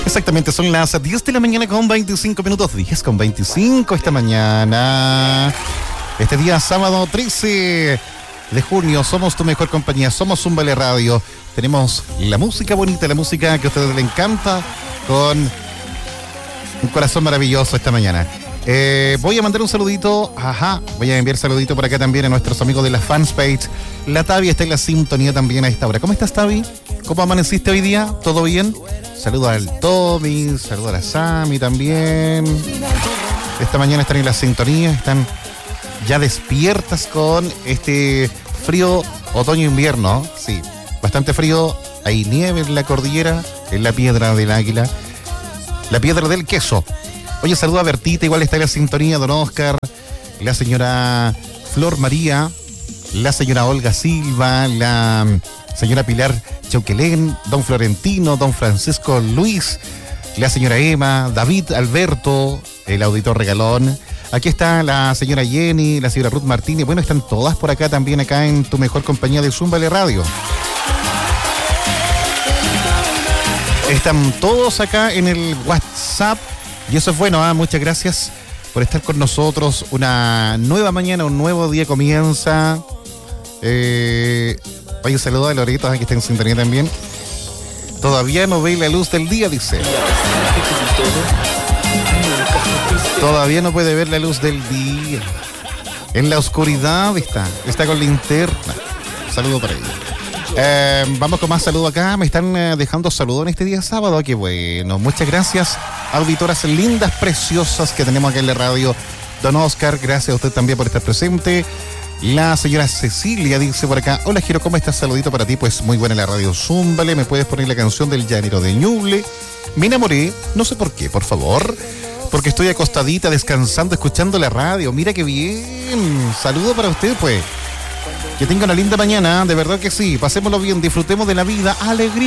Exactamente, son las 10 de la mañana con 25 minutos, 10 con 25 esta mañana. Este día sábado 13 de junio, somos tu mejor compañía, somos Zúmbale Radio. Tenemos la música bonita, la música que a ustedes les encanta, con un corazón maravilloso esta mañana. Voy a mandar un saludito, voy a enviar saludito por acá también a nuestros amigos de la fanpage. La Tavi está en la sintonía también a esta hora. ¿Cómo estás, Tavi? ¿Cómo amaneciste hoy día? ¿Todo bien? Saludos al Tommy, saludos a la Sami también. Esta mañana están en la sintonía, están ya despiertas con este frío otoño-invierno. Sí, bastante frío, hay nieve en la cordillera, en la Piedra del Águila, la Piedra del Queso. Oye, saludo a Bertita, igual está en la sintonía, don Oscar, la señora Flor María, la señora Olga Silva, la señora Pilar Chauquelén, don Florentino, don Francisco Luis, la señora Emma, David Alberto, el auditor regalón. Aquí está la señora Jenny, la señora Ruth Martínez. Bueno, están todas por acá también, acá en tu mejor compañía de Zúmbale Radio. Están todos acá en el WhatsApp. Y eso es bueno, muchas gracias por estar con nosotros. Una nueva mañana, un nuevo día comienza. Oye, un saludo a Loreto, que está en sintonía también. Todavía no ve la luz del día, dice. Todavía no puede ver la luz del día. En la oscuridad está con linterna. Un saludo para ella. Vamos con más saludos acá. Me están dejando saludos en este día sábado. Qué bueno. Muchas gracias, auditoras lindas, preciosas que tenemos acá en la radio. Don Oscar, gracias a usted también por estar presente. La señora Cecilia dice por acá: hola, Jero, ¿cómo estás? Saludito para ti. Pues muy buena la radio Zúmbale. ¿Me puedes poner la canción del Llanero de Ñuble? Me enamoré, no sé por qué, por favor. Porque estoy acostadita, descansando, escuchando la radio. Mira qué bien. Saludo para usted, pues. Que tenga una linda mañana, de verdad que sí. Pasémoslo bien, disfrutemos de la vida, alegría.